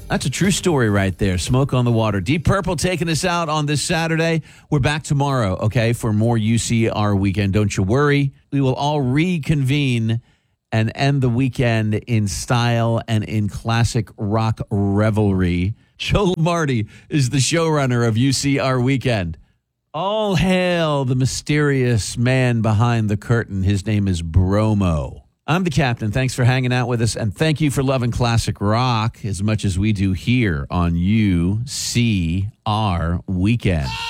That's a true story right there. Smoke on the Water. Deep Purple taking us out on this Saturday. We're back tomorrow, okay, for more UCR Weekend. Don't you worry. We will all reconvene and end the weekend in style and in classic rock revelry. Joe Lombardi is the showrunner of UCR Weekend. All hail the mysterious man behind the curtain. His name is Bromo. I'm the captain. Thanks for hanging out with us, and thank you for loving classic rock as much as we do here on UCR Weekend.